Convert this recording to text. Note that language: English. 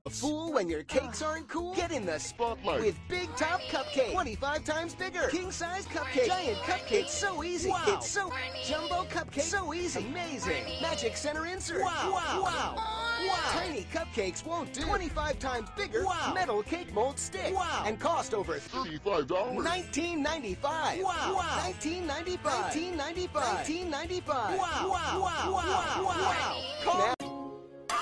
A fool when your cakes aren't cool? Get in the Spotlight with Big Top Cupcake. 25 times bigger. King size cupcake. Giant cupcake. So easy. Wow. It's so jumbo cupcake. So easy. Amazing. Magic center insert. Wow. Wow. Wow. Tiny cupcakes won't do. 25 times bigger. Wow. Metal cake mold stick. Wow. And cost over $35. $19.95. Wow. $19.95. $19.95. $19.95. Wow. Wow. Wow. Wow. Call now.